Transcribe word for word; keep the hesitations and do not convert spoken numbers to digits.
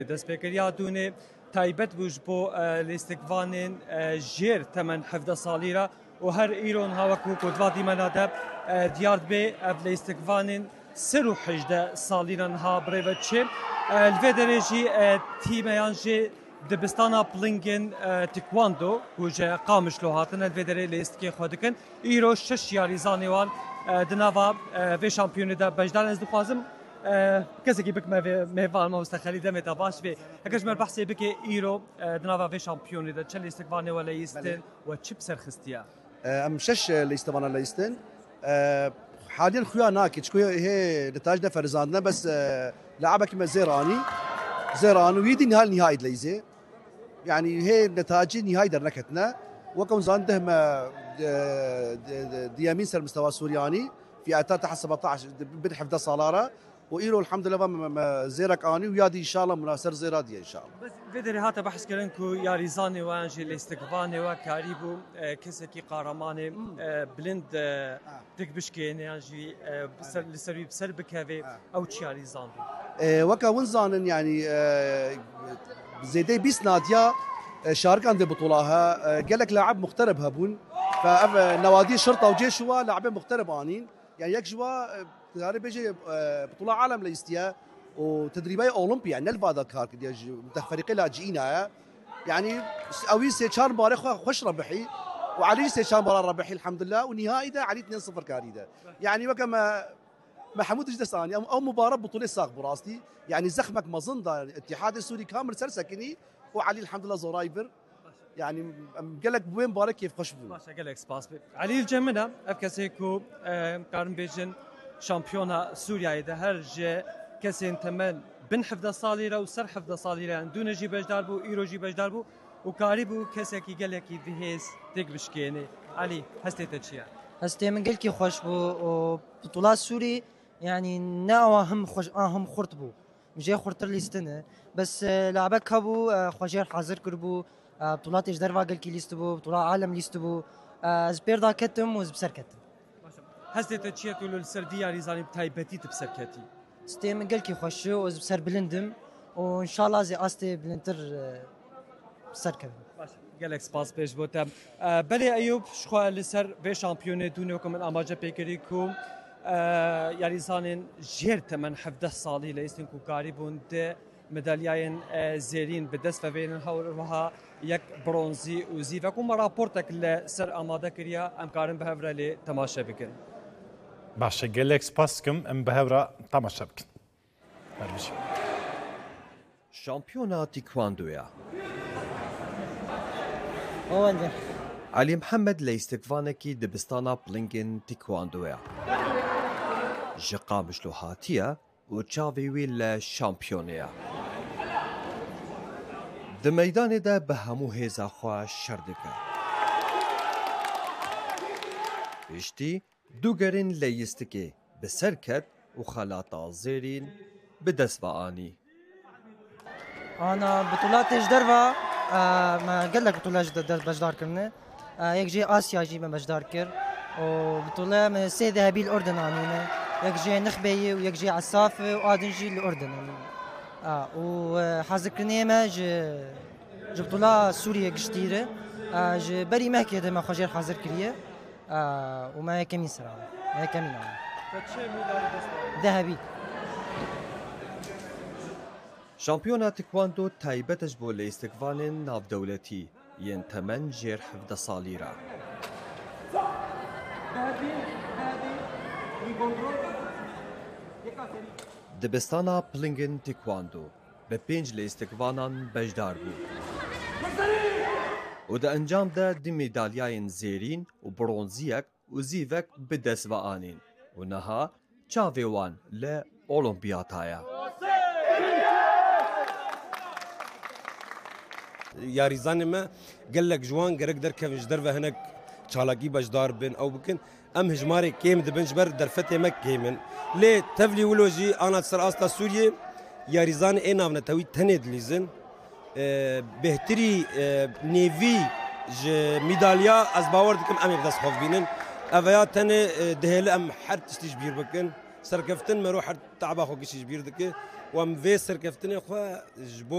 دەستپێکردیا دوونێ تایبەت بووش بۆ لێستێکڤانên ژێر تەمەن حەڤدە ساڵî و هەر îron hawekû ku dva dîmena de diyar dibe ev lêstekvanên sir û hejdeh salî re niha birêve çê. Li vê derê jî tîmeyan jê dibistana pilingên tîkwando ku ji Qamişlo hatin li vê derê lêstikê xwe dikin. Îro şeş yarîzanê wan di nava vê şampiyonê de bejdar ez dixwazim kesekî bikme vê mêvan mamoste Xelîl demê te baş vê. Heger ji me behsê bike îro di nava vê şampiyonê de çi lêstekvanê we leyîstin we çi bi ser xistiye? ام شش ليستبانا ليستن حاليا خويا ناكي شكويا هي نتاج فرزاندنا بس لعبه كما زيراني زيران ويدي نهائي نهائي ليزي يعني هي نتاج نهائي درنكتنا وكم زانده ما ديامين سر مستوى سورياني في اتات تحت سبعطعش بدحف ده صالاره وإيرو الحمد لله ما زيرك اني ويادي ان شاء الله مناصر زيرادي ان شاء الله. بس بدري هاتا بحث كرن كو ياريزاني وانجي لاستقباني وكاريبو كسكي قارماني بلند تك بشكيني انجي لسري بسر بكافي او تشاريزان. وكا ونزان يعني زيدي بيس ناديا شارك عند بطولها قال لك لاعب مغترب هبون فنوادي الشرطه وجيش هو لاعبين مغترب انين يعني يك جوا تقاري بيجي بطولة عالم ليستيا وتدريبية أولمبي يعني نلفادا كارك دي فريقي لاجئينا يعني أوي سيشان مباراة خوش ربحي وعلي سيشان مباراة ربحي الحمد لله ونهائي ده علي اثنين صفر كاري ده يعني وكما محمود جدساني أو مباراة بطولة ساق براستي يعني زخمك مظن ده الاتحاد السوري كامل سرسكني وعلي الحمد لله زورايفر يعني قال لك وين مباراة كيف خش بو ماشي قال لك سباس علي الجمنة أفكاسيكو كارن بيجن شامبيونا سوريا ده هر جه كسين تمن بن حفظ صاليرة وسر حفظ صاليرة دون جي بجدار بو إيرو جي بجدار بو وكاري بو كسكي قال لك دهيس تك بشكيني علي هستي تشيا هستي من قال كي خوش بو بطولات سوري يعني ناوا هم خوش هم خرط بو مجي خرطر ليستنه بس لعبك هبو خوجير حاضر كربو بطولات ايش درفا قال كي ليست بو بطولات عالم ليست بو زبيردا كتم وزبسر كتم هستي تشيا تقول السردية ياريزاني بتايبتي تبسركتي ستي من قال كي خوشو وزبسر بلندم وان شاء الله زي استي بلنتر بسركب قالك سباس بيش بوتم بلي ايوب شخوا لسر في شامبيوني دونيكم من اماجا بيكريكو ياريزانين جير تمن حفده صالي ليستن كو قاربون ده مداليين زيرين بدست فين هاور وها يك برونزي وزي فكم رابورتك لسر اماده كريا امكارن بهفره لي تماشا بكن باشا قالك سباسكم ام بهفره تماشا بكن هربشي شامبيونا تيكواندويا اوه علي محمد ليستكفانكي دبستانا بلينكن تيكواندويا جقامش له هاتيا وتشافي ويل شامبيونيا د ميدان ده به همو هیزا خواه شردکه اشتی دوگرین لیستکی به سرکت و خلاطا زیرین به دست و آنی انا بطولات ايش درفا ما قال لك بطولات بجدار كرنا يك جي اسيا جي ما بجدار كر وبطولة من سي ذهبي الاردن عنينا يك جي نخبي ويك جي عسافه وادن جي الاردن اه وحاضر كرنيمه ج جبطولة سوريا كشتيرة آه ج بري ما كده ما خجر حاضر كريه آه وما كمين صراحة ما كمين ذهبي شامبيونا تيكواندو تايبتش بو ليستكفانين ناف دولتي ين تمن جير حفظ صاليرا دبستانا بلينجن تيكواندو به پنج لیستکوانان بجدار بود و ده انجام ده دی میدالیاین زیرین و برونزیک و زیوک به دست و آنین و نها چاویوان ل اولمپیاتایا یاریزان ما قال لك جوان قرق در كفش درفه هناك چالاقي بجدار بن او بكن ام هجماري كيم دبنج بر درفته مك كيمن لي تفلي ولوجي انا سر استا سوريا یاریزان این نام نتوی تنید لیزن بهتری نیوی ج میدالیا از باور دکم امی بدست خوف بینن اویا تنه دهل ام حد تشتیج بیر بکن سرکفتن مرو حد تعبا خو کشیج بیر دکه و ام وی سرکفتن خو جبو